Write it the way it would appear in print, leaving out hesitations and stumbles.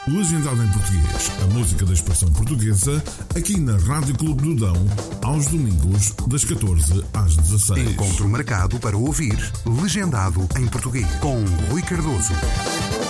Legendado em português, a música da expressão portuguesa, aqui na Rádio Clube do Dão, aos domingos, das 14 às 16. Encontro marcado para ouvir Legendado em português, com Rui Cardoso.